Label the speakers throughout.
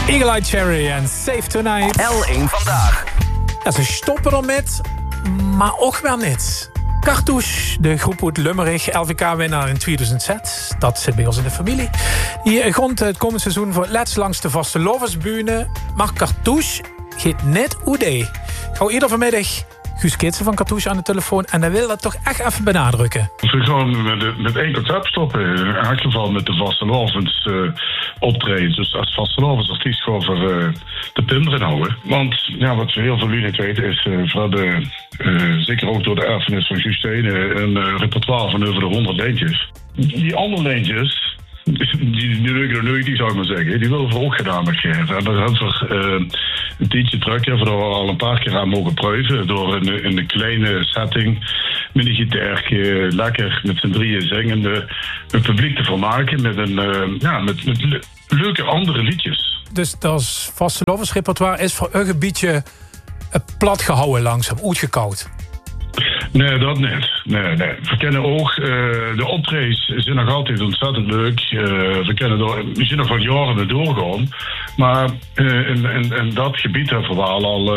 Speaker 1: Eagle Eye Cherry en Safe Tonight.
Speaker 2: L1 Vandaag.
Speaker 1: Ja, ze stoppen ermee, maar ook wel niet. Cartouche, de groep uit Lummerig, LVK-winnaar in 2006. Dat zit bij ons in de familie. Die grond het komend seizoen voor let's langs de vaste loversbühne. Maar Cartouche gaat net OD. Ik hou ieder vanmiddag Guus Kitsen van Cartouche aan de telefoon. En hij wil dat toch echt even benadrukken.
Speaker 3: We gaan met één concept stoppen. In elk geval met de vastelovens optreden. Dus als vastelovensartiest gewoon voor de pim erin houden. Want ja, wat we heel veel niet weten is... we hebben zeker ook door de erfenis van Justine... een repertoire van over de 100 leentjes. Die andere leentjes... Die zou ik maar zeggen, die willen we ook gedaan geven. En daar hebben we een tientje terug, hebben we er al een paar keer aan mogen pruiven. Door in een kleine setting, met een gitaartje, lekker met z'n drieën zingende, het publiek te vermaken met leuke andere liedjes.
Speaker 1: Dus dat vastelovensrepertoire is voor een gebiedje plat gehouden langzaam, uitgekoud.
Speaker 3: Nee, dat niet. Nee. We kennen ook, de optredens zijn nog altijd ontzettend leuk. We kennen misschien nog wat jaren mee doorgaan. Maar in dat gebied hebben we al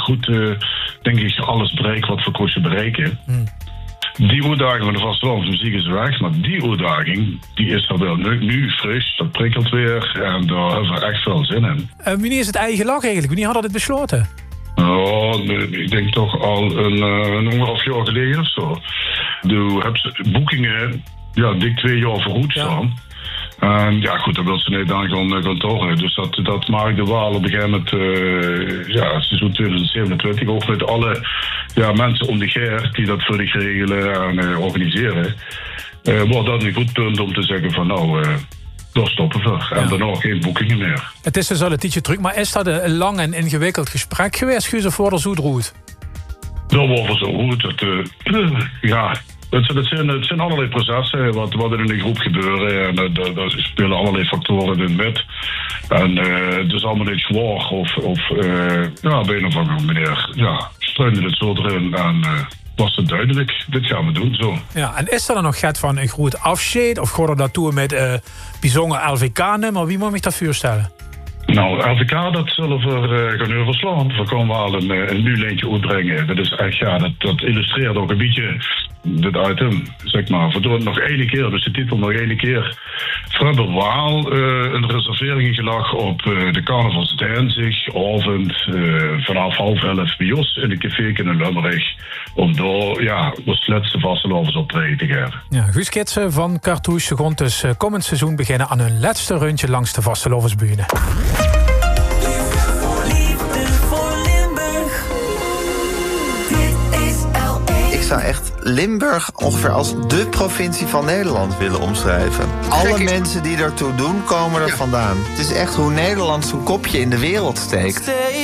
Speaker 3: denk ik, alles bereiken wat we kosten bereiken. Die uitdaging van de vastelovensmuziek is weg, maar die uitdaging die is er wel nu fris, dat prikkelt weer en daar hebben we echt veel zin in.
Speaker 1: Wanneer is het eigen lag eigenlijk? Wanneer hadden dit besloten?
Speaker 3: Oh, ik denk toch al een anderhalf jaar geleden of zo. Je hebt boekingen dik 2 jaar vooruit staan. En ja, goed, dat wil ze niet aan gaan toren. Dus dat maakte wel op een gegeven moment, seizoen 2027, ook met alle mensen om de geer die dat voor zich regelen en organiseren. Wordt dat een goed punt om te zeggen van daar stoppen we. En daarna geen boekingen meer.
Speaker 1: Het is dus al een tijdje terug, maar is dat een lang en ingewikkeld gesprek geweest, Guus, of wordt er zo droed?
Speaker 3: Dat wordt zo goed. Het zijn allerlei processen wat in een groep gebeuren. En daar spelen allerlei factoren in met. En het is allemaal niet zwaar of op een of andere manier struinen het zo erin en was het duidelijk, dit gaan we doen zo.
Speaker 1: Ja, en is er dan nog gaat van een groot afscheid of gewoon dat toe met bijzonder LVK-nummer? Wie moet ik dat voorstellen?
Speaker 3: Nou, LVK, dat zullen we gaan overslaan. We komen wel een nieuw leentje uitbrengen. Dat is echt, dat illustreert ook een beetje dit item, zeg maar. We doen het nog 1 keer, dus de titel nog 1 keer. We hebben wel een reservering gelegd op de carnavalsdinsdag, avond, vanaf 10:30 bij ons in de café in Lummerig. Om daar ons laatste vastelovens optreden te geven.
Speaker 1: Ja, Guus Kitsen van Cartouche gaat dus komend seizoen beginnen aan hun laatste rondje langs de vastelovensbühne.
Speaker 4: Ik zou echt Limburg ongeveer als de provincie van Nederland willen omschrijven. Alle mensen die ertoe doen, komen er vandaan. Het is echt hoe Nederland zijn kopje in de wereld steekt.